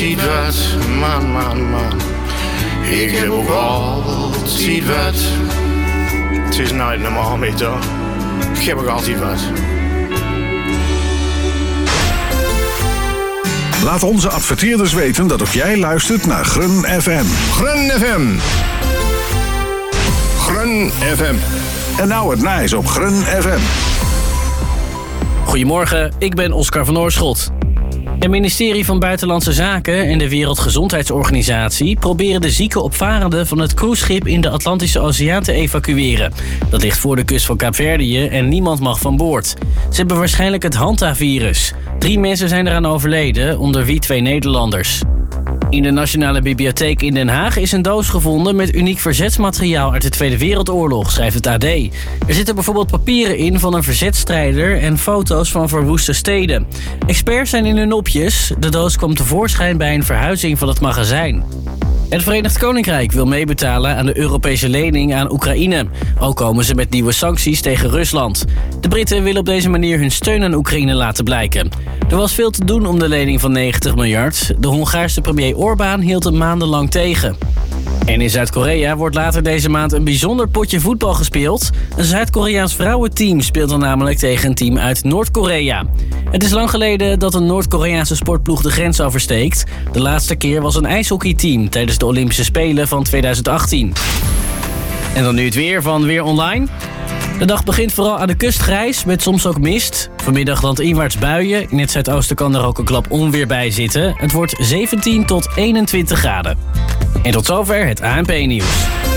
Ziet wat, man. Ik heb ook altijd wat. Het is nooit normaal meer toch? Ik heb ook altijd wat. Laat onze adverteerders weten dat ook jij luistert naar Grun FM. Grun FM. Grun FM. En nou het nice op Grun FM. Goedemorgen, ik ben Oscar van Oorschot. Het ministerie van Buitenlandse Zaken en de Wereldgezondheidsorganisatie proberen de zieke opvarenden van het cruiseschip in de Atlantische Oceaan te evacueren. Dat ligt voor de kust van Kaapverdië en niemand mag van boord. Ze hebben waarschijnlijk het Hanta-virus. 3 mensen zijn eraan overleden, onder wie 2 Nederlanders. In de Nationale Bibliotheek in Den Haag is een doos gevonden met uniek verzetsmateriaal uit de Tweede Wereldoorlog, schrijft het AD. Er zitten bijvoorbeeld papieren in van een verzetstrijder en foto's van verwoeste steden. Experts zijn in hun nopjes. De doos kwam tevoorschijn bij een verhuizing van het magazijn. Het Verenigd Koninkrijk wil meebetalen aan de Europese lening aan Oekraïne. Ook komen ze met nieuwe sancties tegen Rusland. De Britten willen op deze manier hun steun aan Oekraïne laten blijken. Er was veel te doen om de lening van 90 miljard. De Hongaarse premier Orbán hield hem maandenlang tegen. En in Zuid-Korea wordt later deze maand een bijzonder potje voetbal gespeeld. Een Zuid-Koreaans vrouwenteam speelt dan namelijk tegen een team uit Noord-Korea. Het is lang geleden dat een Noord-Koreaanse sportploeg de grens oversteekt. De laatste keer was een ijshockeyteam tijdens de Olympische Spelen van 2018. En dan nu het weer van Weer Online. De dag begint vooral aan de kust grijs, met soms ook mist. Vanmiddag landinwaarts buien. In het zuidoosten kan er ook een klap onweer bij zitten. Het wordt 17 tot 21 graden. En tot zover het ANP-nieuws.